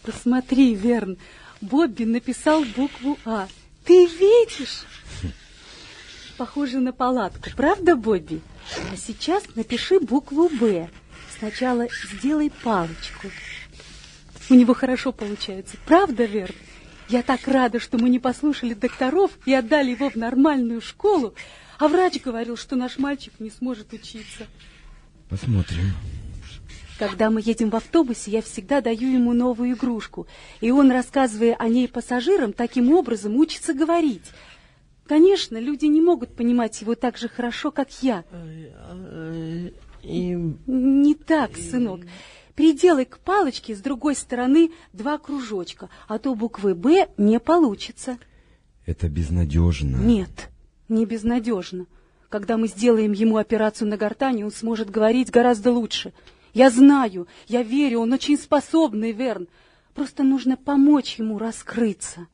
Посмотри, Верн, Бобби написал букву А. Ты видишь? Похоже на палатку, правда, Бобби? А сейчас напиши букву Б. Сначала сделай палочку. У него хорошо получается, правда, Верн? Я так рада, что мы не послушали докторов и отдали его в нормальную школу, а врач говорил, что наш мальчик не сможет учиться. Посмотрим. Когда мы едем в автобусе, я всегда даю ему новую игрушку, и он, рассказывая о ней пассажирам, таким образом учится говорить. Конечно, люди не могут понимать его так же хорошо, как я. Не так, сынок. Приделай к палочке с другой стороны 2 кружочка, а то буквы «Б» не получится. Это безнадежно. Нет, не безнадежно. Когда мы сделаем ему операцию на гортани, он сможет говорить гораздо лучше. Я знаю, я верю, он очень способный, Верн. Просто нужно помочь ему раскрыться.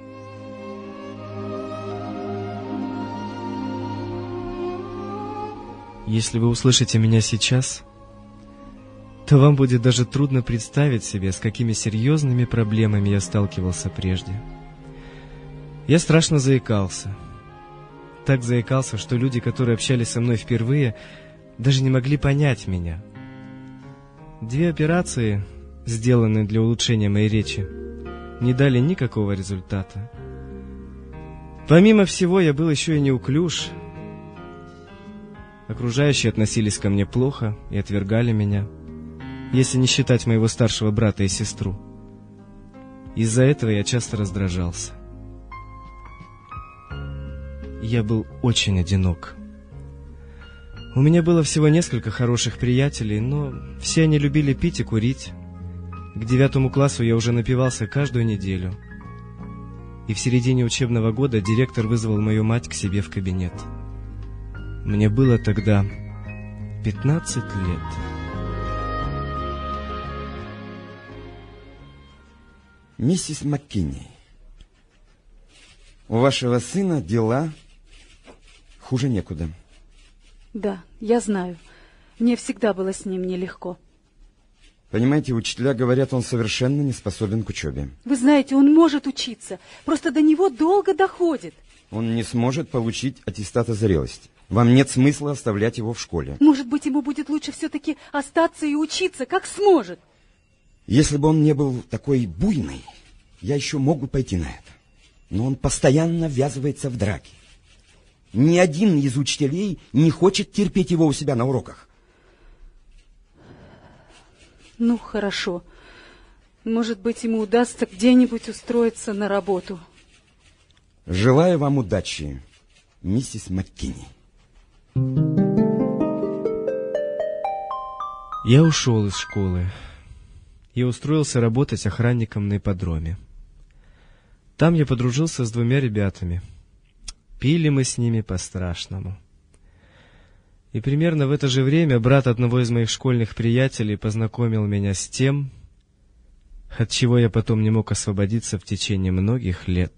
Если вы услышите меня сейчас, то вам будет даже трудно представить себе, с какими серьезными проблемами я сталкивался прежде. Я страшно заикался. Так заикался, что люди, которые общались со мной впервые, даже не могли понять меня. 2 операции, сделанные для улучшения моей речи, не дали никакого результата. Помимо всего, я был еще и неуклюж. Окружающие относились ко мне плохо и отвергали меня, если не считать моего старшего брата и сестру. Из-за этого я часто раздражался. Я был очень одинок. У меня было всего несколько хороших приятелей, но все они любили пить и курить. К 9 классу я уже напивался каждую неделю. И в середине учебного года директор вызвал мою мать к себе в кабинет. Мне было тогда 15 лет. Миссис МакКинни, у вашего сына дела хуже некуда. Да, я знаю. Мне всегда было с ним нелегко. Понимаете, учителя говорят, он совершенно не способен к учебе. Вы знаете, он может учиться, просто до него долго доходит. Он не сможет получить аттестат о зрелости. Вам нет смысла оставлять его в школе. Может быть, ему будет лучше все-таки остаться и учиться, как сможет. Если бы он не был такой буйный, я еще мог бы пойти на это. Но он постоянно ввязывается в драки. Ни один из учителей не хочет терпеть его у себя на уроках. Ну, хорошо. Может быть, ему удастся где-нибудь устроиться на работу. Желаю вам удачи, миссис МакКинни. Я ушел из школы и устроился работать охранником на ипподроме. Там я подружился с 2 ребятами. Пили мы с ними по-страшному. И примерно в это же время брат одного из моих школьных приятелей познакомил меня с тем, от чего я потом не мог освободиться в течение многих лет.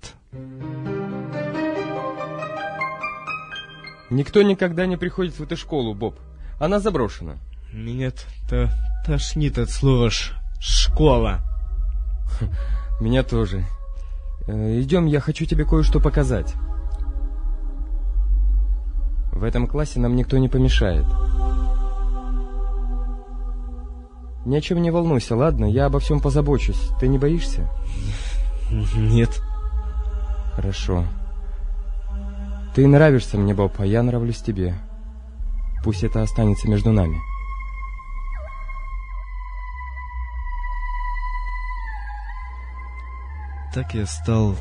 Никто никогда не приходит в эту школу, Боб. Она заброшена. Меня тошнит от слова «школа». Меня тоже. Идем, я хочу тебе кое-что показать. В этом классе нам никто не помешает. Ни о чем не волнуйся, ладно? Я обо всем позабочусь. Ты не боишься? Нет. Хорошо. Ты нравишься мне, Боб, а я нравлюсь тебе. Пусть это останется между нами. Так я стал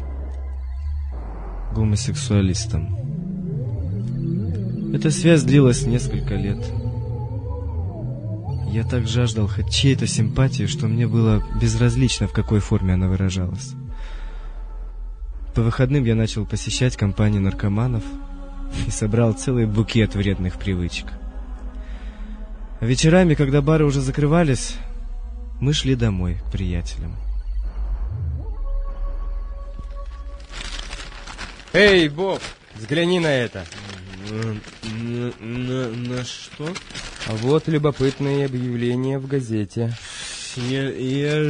гомосексуалистом. Эта связь длилась несколько лет. Я так жаждал хоть чьей-то симпатии, что мне было безразлично, в какой форме она выражалась. По выходным я начал посещать компании наркоманов и собрал целый букет вредных привычек. А вечерами, когда бары уже закрывались, мы шли домой к приятелям. Эй, Боб, взгляни на это. На что? А вот любопытное объявление в газете. Я